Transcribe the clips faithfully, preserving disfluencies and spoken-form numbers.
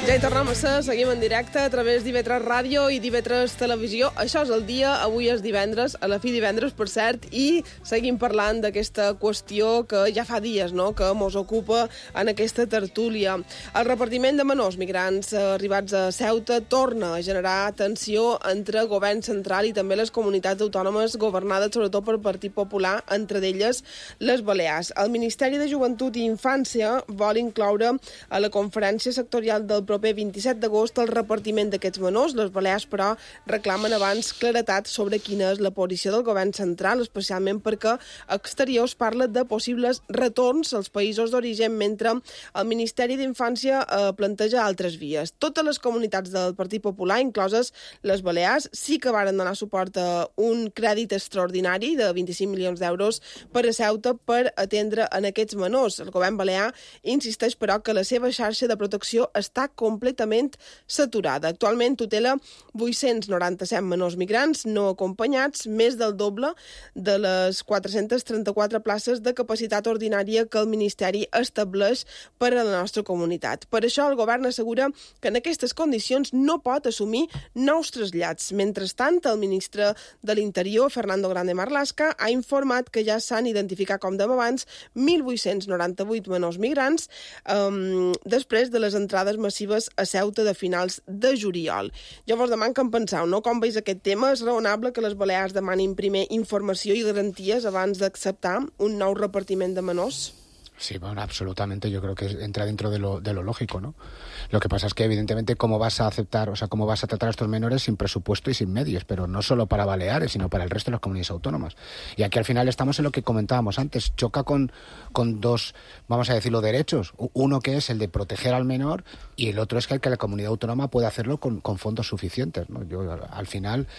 Ja hi tornem a ser, seguim en directe a través d'I V tres Ràdio i d'I V tres Televisió. Això és el dia, avui és divendres, a la fi divendres, per cert, i seguim parlant d'aquesta qüestió que ja fa dies, no?, que mos ocupa en aquesta tertúlia. El repartiment de menors migrants arribats a Ceuta torna a generar tensió entre govern central i també les comunitats autònomes governades sobretot pel Partit Popular, entre d'elles les Balears. El Ministeri de Joventut i Infància vol incloure a la conferència sectorial del proper vint-i-set d'agost el repartiment d'aquests menors. Les Balears, però, reclamen abans claretat sobre quina és la posició del govern central, especialment perquè Exteriors parla de possibles retorns als països d'origen, mentre el Ministeri d'Infància eh, planteja altres vies. Totes les comunitats del Partit Popular, incloses les Balears, sí que varen donar suport a un crèdit extraordinari de vint-i-cinc milions d'euros per a Ceuta per atendre en aquests menors. El govern balear insisteix, però, que la seva xarxa de protecció està completament saturada. Actualment tutela vuit-cents noranta-set menors migrants no acompanyats, més del doble de les quatre-centes trenta-quatre places de capacitat ordinària que el Ministeri estableix per a la nostra comunitat. Per això el govern assegura que en aquestes condicions no pot assumir nous trasllats. Mentrestant, el ministre de l'Interior, Fernando Grande Marlaska, ha informat que ja s'han identificat, com dèiem abans, mil vuit-cents noranta-vuit menors migrants um, després de les entrades massives a Ceuta de finals de juliol. Llavors demano que en penseu, no? Com veus aquest tema? És raonable que les Balears demanin primer informació i garanties abans d'acceptar un nou repartiment de menors? Sí, bueno, absolutamente. Yo creo que entra dentro de lo, de lo lógico, ¿no? Lo que pasa es que, evidentemente, cómo vas a aceptar, o sea, cómo vas a tratar a estos menores sin presupuesto y sin medios, pero no solo para Baleares, sino para el resto de las comunidades autónomas. Y aquí, al final, estamos en lo que comentábamos antes. Choca con, con dos, vamos a decirlo, derechos. Uno que es el de proteger al menor y el otro es que, el que la comunidad autónoma puede hacerlo con, con fondos suficientes, ¿no? Yo, al final...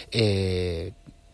Eh,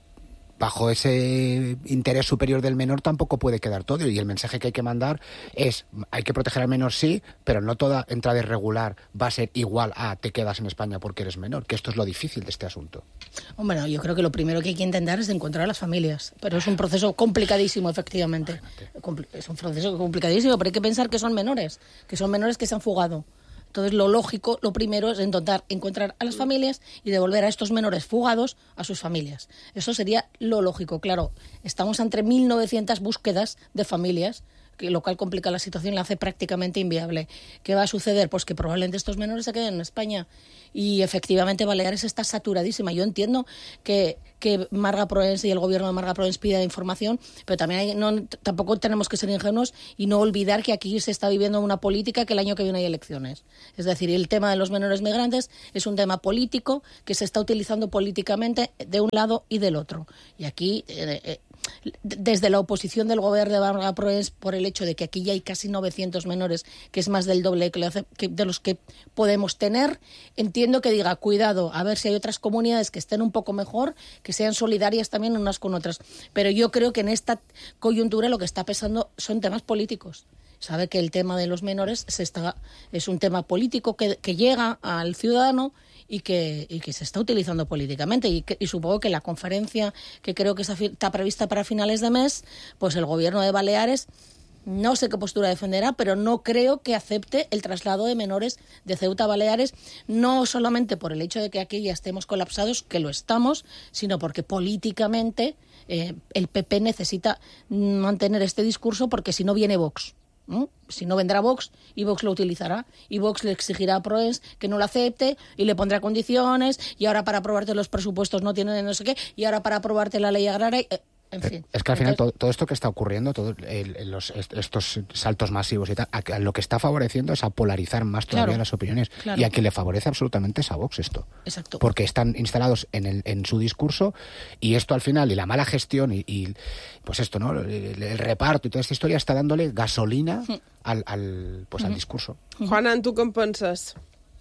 bajo ese interés superior del menor tampoco puede quedar todo, y el mensaje que hay que mandar es: hay que proteger al menor, sí, pero no toda entrada irregular va a ser igual a te quedas en España porque eres menor, que esto es lo difícil de este asunto. Bueno, yo creo que lo primero que hay que intentar es encontrar a las familias, pero es un proceso complicadísimo, efectivamente. Es un proceso complicadísimo, pero hay que pensar que son menores, que son menores que se han fugado. Entonces, lo lógico, lo primero es intentar encontrar a las familias y devolver a estos menores fugados a sus familias. Eso sería lo lógico. Claro, estamos entre mil novecientas búsquedas de familias, lo cual complica la situación y la hace prácticamente inviable. ¿Qué va a suceder? Pues que probablemente estos menores se queden en España. Y efectivamente Baleares está saturadísima. Yo entiendo que, que Marga Proens y el gobierno de Marga Proens pida información, pero también hay, no, tampoco tenemos que ser ingenuos y no olvidar que aquí se está viviendo una política, que el año que viene hay elecciones. Es decir, el tema de los menores migrantes es un tema político que se está utilizando políticamente de un lado y del otro. Y aquí... Eh, eh, desde la oposición del gobierno de Marga Proens, por el hecho de que aquí ya hay casi novecientos menores, que es más del doble de los que podemos tener, entiendo que diga, cuidado, a ver si hay otras comunidades que estén un poco mejor, que sean solidarias también unas con otras. Pero yo creo que en esta coyuntura lo que está pesando son temas políticos. Sabe que el tema de los menores se está, es un tema político que, que llega al ciudadano y que, y que se está utilizando políticamente. Y, que, y supongo que la conferencia, que creo que está, está prevista para finales de mes, pues el gobierno de Baleares, no sé qué postura defenderá, pero no creo que acepte el traslado de menores de Ceuta a Baleares, no solamente por el hecho de que aquí ya estemos colapsados, que lo estamos, sino porque políticamente eh, el P P necesita mantener este discurso, porque si no viene Vox. ¿no? Si no, vendrá Vox y Vox lo utilizará y Vox le exigirá a Proens que no lo acepte y le pondrá condiciones, y ahora para aprobarte los presupuestos no tiene no sé qué, y ahora para aprobarte la ley agraria... Eh, En fin. Es que al final todo, todo esto que está ocurriendo, todos los, estos saltos masivos y tal, a, lo que está favoreciendo es a polarizar más todavía claro, las opiniones. Claro. Y a quien le favorece absolutamente es a Vox esto. Exacto. Porque están instalados en, el, en su discurso, y esto al final, y la mala gestión, y, y pues esto, ¿no? El, el reparto y toda esta historia está dándole gasolina mm. al, al, pues, mm. al discurso. Juana, tu què en penses?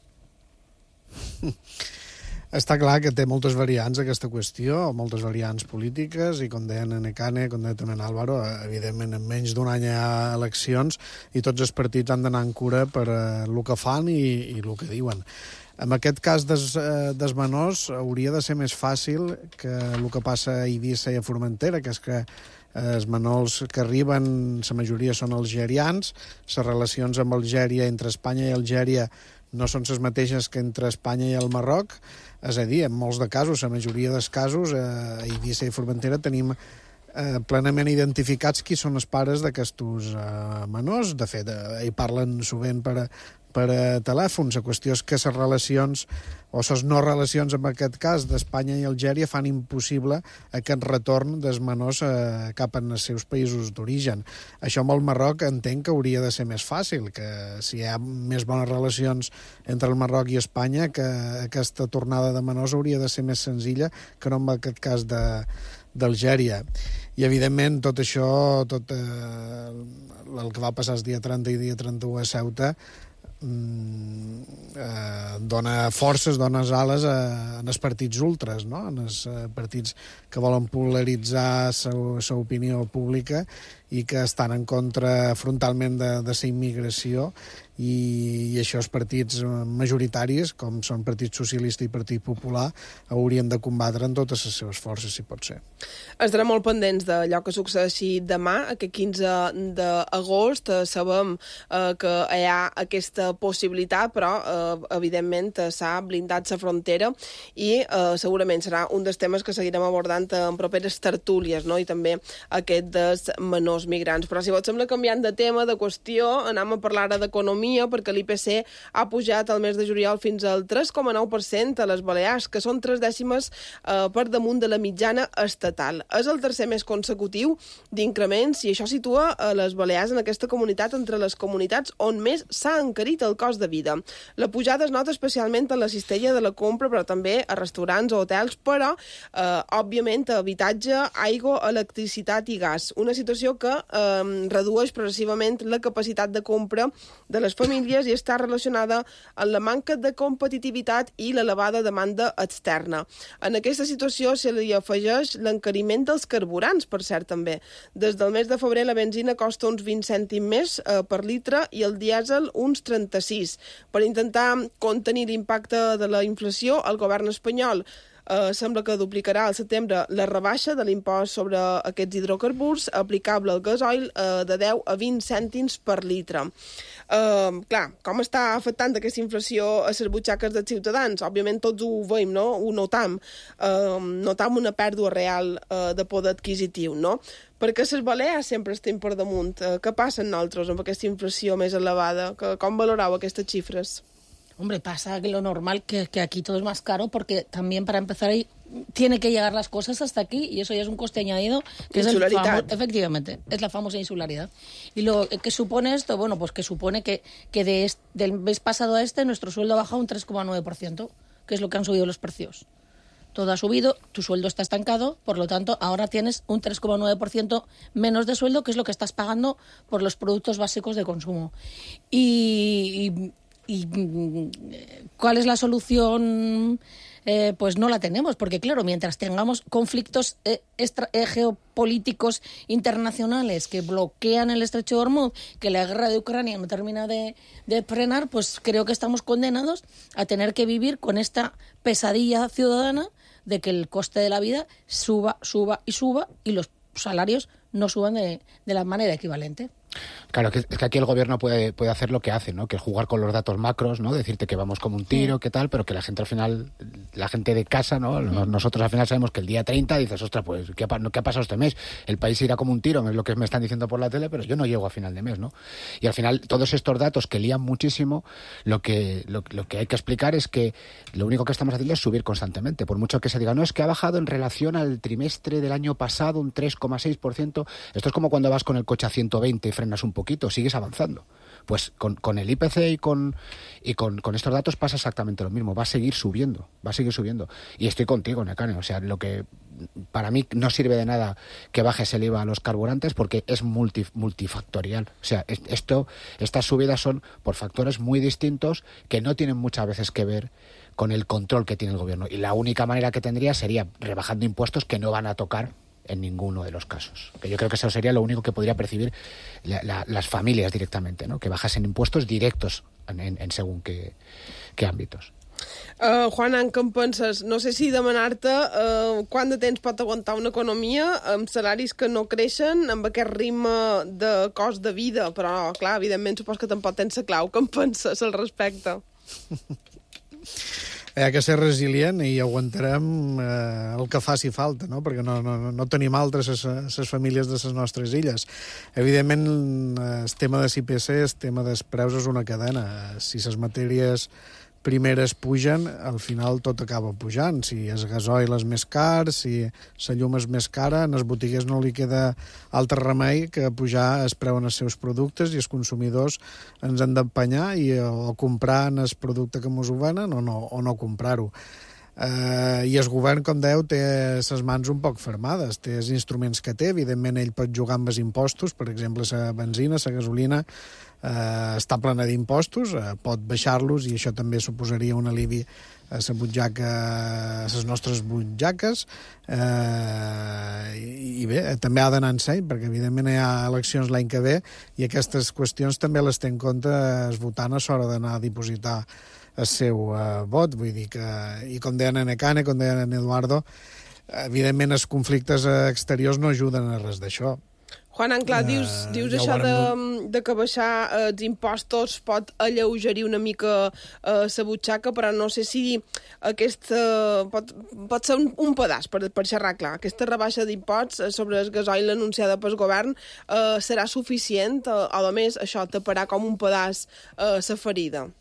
Està clar que té moltes variants aquesta qüestió, moltes variants polítiques, i com deien en Ecane, com deia també en Álvaro, evidentment en menys d'un any hi ha eleccions i tots els partits han d'anar en cura per eh, el que fan i, i el que diuen. En aquest cas des, eh, dels menors hauria de ser més fàcil que el que passa a Eivissa i a Formentera, que és que els menors que arriben, la majoria són algerians, les relacions amb Algèria, entre Espanya i Algèria, no són les mateixes que entre Espanya i el Marroc. És a dir, en molts de casos, la majoria dels casos, eh, a Eivissa i Formentera tenim eh, plenament identificats qui són els pares d'aquests eh, menors. De fet, eh, hi parlen sovint per a, per a telèfons. La qüestió és que les relacions, o les no relacions en aquest cas d'Espanya i Algèria, fan impossible aquest retorn dels menors eh, cap als seus països d'origen. Això amb el Marroc entenc que hauria de ser més fàcil, que si hi ha més bones relacions entre el Marroc i Espanya, que aquesta tornada de menors hauria de ser més senzilla que no en aquest cas de d'Algèria. I, evidentment, tot això, tot eh, el que va passar el dia trenta i dia trenta-u a Ceuta, eh, dona forces, dona ales a, en els partits ultres, no? En els eh, partits que volen polaritzar la opinió pública i que estan en contra frontalment de, de la immigració, i, i això els partits majoritaris, com són Partit Socialista i Partit Popular, haurien de combatre en totes les seves forces, si pot ser. Estarem molt pendents d'allò que succeeixi demà, aquest quinze d'agost. Sabem eh, que hi ha aquesta possibilitat, però eh, evidentment s'ha blindat la frontera i eh, segurament serà un dels temes que seguirem abordant en properes tertúlies, no? I també aquest dels menors migrants. Però si vos sembla, canviant de tema, de qüestió, anem a parlar ara d'economia, perquè l'I P C ha pujat al mes de juliol fins al tres coma nou per cent a les Balears, que són tres dècimes eh, per damunt de la mitjana estatal. És el tercer mes consecutiu d'increments i això situa a les Balears en aquesta comunitat entre les comunitats on més s'ha encarit el cost de vida. La pujada es nota especialment en la cistella de la compra, però també a restaurants o hotels, però, eh, òbviament, a habitatge, aigua, electricitat i gas. Una situació que eh, redueix progressivament la capacitat de compra de les famílies i està relacionada amb la manca de competitivitat i l'elevada demanda externa. En aquesta situació se li afegeix l'encariment dels carburants, per cert, també. Des del mes de febrer la benzina costa uns vint cèntims més eh, per litre i el dièsel uns trenta-sis. Per intentar contenir l'impacte de la inflació, el govern espanyol Uh, sembla que duplicarà al setembre la rebaixa de l'impost sobre aquests hidrocarburs aplicable al gasoil uh, de deu a vint cèntims per litre. Uh, clar, com està afectant aquesta inflació a les butxaques dels ciutadans? Òbviament tots ho veiem, no? Ho notam. Uh, notam una pèrdua real uh, de poder adquisitiu, no? Perquè les Balears sempre estem per damunt. Uh, què passa en nosaltres amb aquesta inflació més elevada? Que, com valorau aquestes xifres? Hombre, pasa que lo normal, que, que aquí todo es más caro, porque también para empezar ahí tiene que llegar las cosas hasta aquí y eso ya es un coste añadido, que es el famo- efectivamente, es la famosa insularidad. Y lo que supone esto, bueno, pues que supone que, que de este, del mes pasado a este nuestro sueldo ha bajado un tres coma nueve por ciento, que es lo que han subido los precios. Todo ha subido, tu sueldo está estancado, por lo tanto, ahora tienes un tres coma nueve por ciento menos de sueldo, que es lo que estás pagando por los productos básicos de consumo. Y... y ¿Y cuál es la solución? Eh, pues no la tenemos, porque claro, mientras tengamos conflictos eh, extra, eh, geopolíticos internacionales que bloquean el estrecho de Hormuz, que la guerra de Ucrania no termina de, de frenar, pues creo que estamos condenados a tener que vivir con esta pesadilla ciudadana de que el coste de la vida suba, suba y suba y los salarios no suban de, de la manera equivalente. Claro, que, es que aquí el gobierno puede, puede hacer lo que hace, ¿no? Que es jugar con los datos macros, ¿no? Decirte que vamos como un tiro, sí, qué tal, pero que la gente al final, la gente de casa, ¿no? Nosotros al final sabemos que el día treinta dices, ostras, pues, ¿qué ha, ¿qué ha pasado este mes? El país irá como un tiro, es lo que me están diciendo por la tele, pero yo no llego a final de mes, ¿no? Y al final, todos estos datos que lían muchísimo, lo que, lo, lo que hay que explicar es que lo único que estamos haciendo es subir constantemente. Por mucho que se diga, no, es que ha bajado en relación al trimestre del año pasado un tres coma seis por ciento. Esto es como cuando vas con el coche a ciento veinte y frenas un poquito, sigues avanzando. Pues con, con el I P C y con y con, con estos datos pasa exactamente lo mismo, va a seguir subiendo, va a seguir subiendo. Y estoy contigo, Nekane, o sea, lo que para mí no sirve de nada que bajes el I V A a los carburantes porque es multi, multifactorial. O sea, esto, estas subidas son por factores muy distintos que no tienen muchas veces que ver con el control que tiene el gobierno. Y la única manera que tendría sería rebajando impuestos que no van a tocar en ninguno de los casos. Que yo creo que eso sería lo único que podría percibir la, la, las familias directamente, ¿no? Que bajasen impuestos directos en, en, en según qué, qué ámbitos. Uh, Juan, què en penses? No sé si demanar-te uh, quant de temps pot aguantar una economia amb salaris que no creixen, amb aquest ritme de cost de vida, però, clar, evidentment, supos que tampoc tens la clau. Què en penses al respecte? Hi ha que ser resilient i aguantarem eh, el que faci falta, no? Perquè no, no, no tenim altres les famílies de les nostres illes. Evidentment, el tema de l'I P C, el tema dels preus és una cadena. Si les matèries primeres pugen, al final tot acaba pujant. Si el gasoil és més car, si la llum és més cara, en els botiguers no li queda altre remei que pujar el preu en els seus productes i els consumidors ens han d'empenyar i o comprar en el producte que ens ho venen o no, o no comprar-ho. Uh, I el govern, com dèieu, té les mans un poc fermades, té els instruments que té, evidentment ell pot jugar amb els impostos, per exemple, la benzina, la gasolina, uh, està plena d'impostos, uh, pot baixar-los i això també suposaria un alivi a la butxaca, a les nostres butxaques, uh, i, i bé, també ha d'anar en seny, perquè evidentment hi ha eleccions l'any que ve i aquestes qüestions també les té en compte els votants a l'hora d'anar a dipositar el seu uh, vot, vull dir que, i com deien en Ecane, com deien en Eduardo, evidentment els conflictes exteriors no ajuden a res d'això. Juan Anclà, dius, Uh, dius ja ho això de, vàrem- de que baixar eh, els impostos pot alleugerir una mica eh, la butxaca, però no sé si aquest eh, pot, pot ser un, un pedaç, per, per xerrar clar. Aquesta rebaixa d'imposts eh, sobre el gasoil anunciada pel govern eh, serà suficient, eh, o a més això taparà com un pedaç eh, la ferida.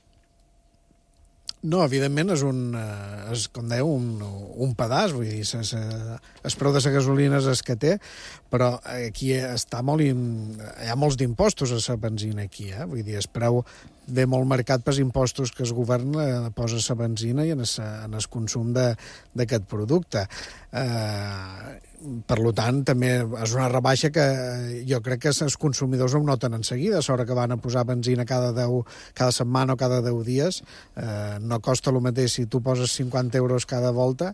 No, evidentment és un, eh, és, com dèieu, un, un pedaç, vull dir, se, se, el preu de la gasolina és el que té, però aquí està molt, in, hi ha molts d'impostos a la benzina aquí, eh? Vull dir, el preu ve molt marcat pels impostos que el govern eh, posa a la benzina i en el, en el consum d'aquest producte. Eh, per tant, també és una rebaixa que jo crec que els consumidors ho noten en seguida, a l'hora que van a posar benzina cada, deu, cada setmana o cada deu dies, eh, no costa el mateix si tu poses cinquanta euros cada volta,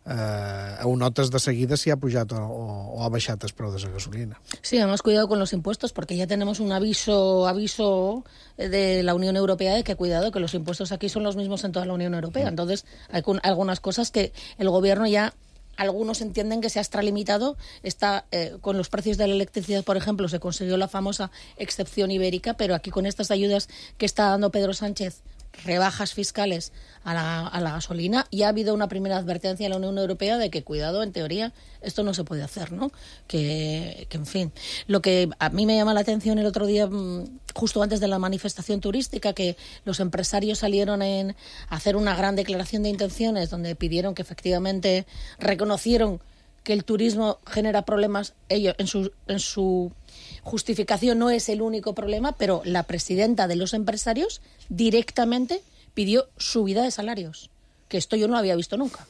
eh, ho notes de seguida si ha pujat o, o, o ha baixat el preu de la gasolina. Sí, además cuidado con los impuestos, porque ya tenemos un aviso aviso de la Unión Europea de que cuidado, que los impuestos aquí son los mismos en toda la Unión Europea. Entonces, hay algunas cosas que el gobierno ya... Algunos entienden que se ha extralimitado. Está, eh, con los precios de la electricidad, por ejemplo, se consiguió la famosa excepción ibérica, pero aquí con estas ayudas que está dando Pedro Sánchez, rebajas fiscales a la, a la gasolina, ya ha habido una primera advertencia en la Unión Europea de que, cuidado, en teoría, esto no se puede hacer, ¿no? Que, que en fin. Lo que a mí me llama la atención el otro día, justo antes de la manifestación turística, que los empresarios salieron en a hacer una gran declaración de intenciones donde pidieron que efectivamente reconocieron que el turismo genera problemas, ellos en su, en su justificación no es el único problema, pero la presidenta de los empresarios directamente pidió subida de salarios, que esto yo no lo había visto nunca.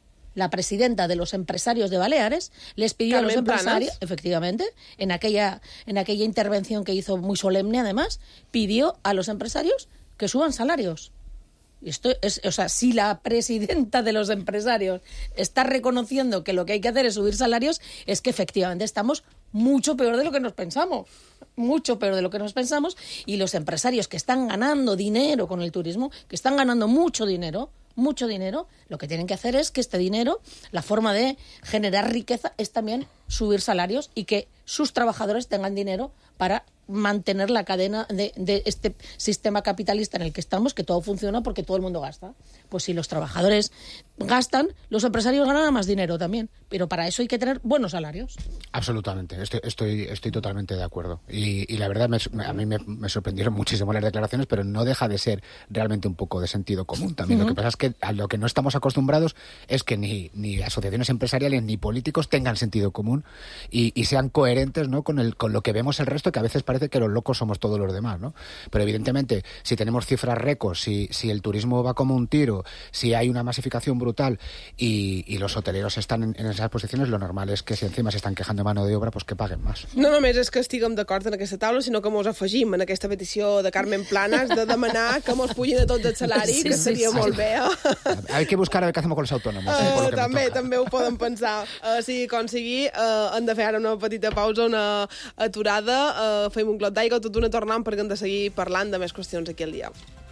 La presidenta de los empresarios de Baleares les pidió Carmen a los empresarios, Planas. efectivamente, en aquella, en aquella intervención que hizo muy solemne además, pidió a los empresarios que suban salarios. Esto es, o sea, si la presidenta de los empresarios está reconociendo que lo que hay que hacer es subir salarios, es que efectivamente estamos mucho peor de lo que nos pensamos, mucho peor de lo que nos pensamos, y los empresarios que están ganando dinero con el turismo, que están ganando mucho dinero, mucho dinero, lo que tienen que hacer es que este dinero, la forma de generar riqueza es también subir salarios y que sus trabajadores tengan dinero para mantener la cadena de, de este sistema capitalista en el que estamos, que todo funciona porque todo el mundo gasta. Pues si los trabajadores gastan, los empresarios ganan más dinero también, pero para eso hay que tener buenos salarios. Absolutamente, estoy, estoy, estoy totalmente de acuerdo. Y, y la verdad, me, a mí me, me sorprendieron muchísimo las declaraciones, pero no deja de ser realmente un poco de sentido común también. Uh-huh. Lo que pasa es que a lo que no estamos acostumbrados es que ni, ni asociaciones empresariales ni políticos tengan sentido común y, y sean coherentes, ¿no?, con, el, con lo que vemos el resto, que a veces parece que los locos somos todos los demás, ¿no? Pero evidentemente, si tenemos cifras récords, si, si el turismo va como un tiro, si hay una masificación brutal y, y los hoteleros están en, en esas posiciones, lo normal es que si encima se están quejando de mano de obra, pues que paguen más. No només és que estiguem d'acord en aquesta taula, sinó que mos afegim en aquesta petició de Carmen Planas de demanar que mos pugin a tots el salari, sí, que seria sí, molt sí. bé. Eh? Hay que buscar a ver qué hacemos con los autónomos. Uh, eh, por lo que també, també ho poden pensar. Uh, si com sigui, uh, hem de fer ara una petita pausa, una aturada, uh, fem un clot d'aigua, tot una tornant perquè hem de seguir parlant de més qüestions aquí al dia.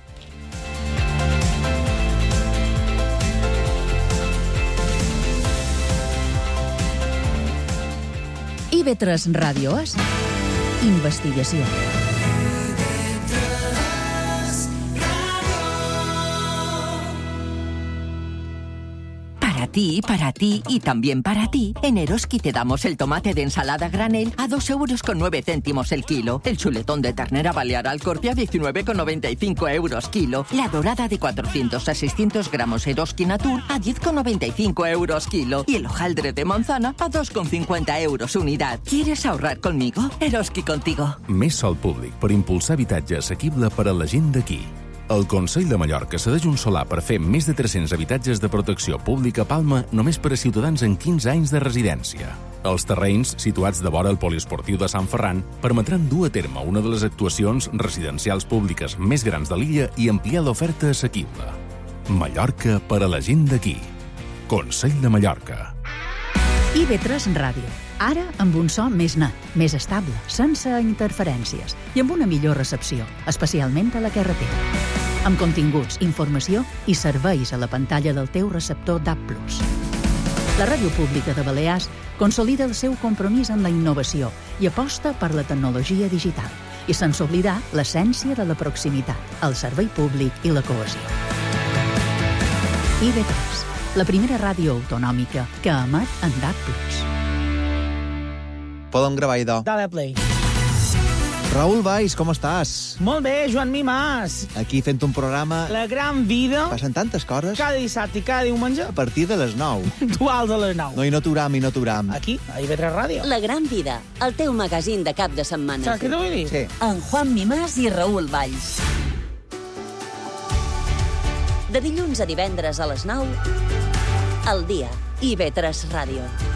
I V tres Ràdio és investigació. ti, para ti y también para ti, en Eroski te damos el tomate de ensalada granel a dos euros con nueve céntimos el kilo, el chuletón de ternera balear al corte a diecinueve con noventa y cinco euros kilo, la dorada de cuatrocientos a seiscientos gramos Eroski Natur a diez con noventa y cinco euros kilo y el hojaldre de manzana a dos con cincuenta euros unidad. ¿Quieres ahorrar conmigo? Eroski contigo. Més sòl públic per impulsar habitatge assequible per a la gent d'aquí. El Consell de Mallorca cedeix un solar per fer més de tres-cents habitatges de protecció pública a Palma només per a ciutadans amb quinze anys de residència. Els terrenys, situats de vora el poliesportiu de Sant Ferran, permetran dur a terme una de les actuacions residencials públiques més grans de l'illa i ampliar l'oferta assequible. Mallorca per a la gent d'aquí. Consell de Mallorca. I ve tres Ràdio. Ara amb un so més net, més estable, sense interferències i amb una millor recepció, especialment a la carretera. Amb continguts, informació i serveis a la pantalla del teu receptor D A B plus. La ràdio pública de Balears consolida el seu compromís amb la innovació i aposta per la tecnologia digital, i sense oblidar l'essència de la proximitat, el servei públic i la cohesió. I ve tres, la primera ràdio autonòmica que emet en D A B plus. Podem gravar, idò. Dale play. Raül Valls, com estàs? Molt bé, Joan Mimàs. Aquí fent un programa... La gran vida. Passen tantes coses. Cada dissabte i cada diumenge. A partir de les nou. Duals a les nou. No, i no t'uram, i no t'uram. Aquí, a I V tres Ràdio. La gran vida, el teu magazín de cap de setmana. Saps què t'ho vull dir? Sí. En Juan Mimàs i Raül Valls. De dilluns a divendres a les nou, al dia, I V tres Ràdio.